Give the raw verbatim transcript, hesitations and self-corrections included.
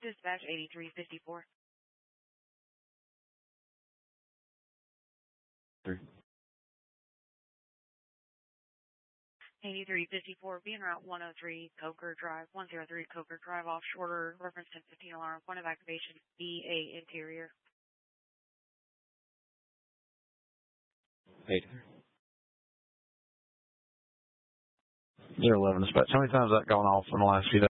Dispatch eighty-three fifty-four. Three. eighty-three fifty-four, being route one oh three, Coker Drive, one oh three Coker Drive, offshore, reference ten fifteen alarm, point of activation, B A interior. Eight. Zero eleven dispatch. How many times has that gone off in the last few days?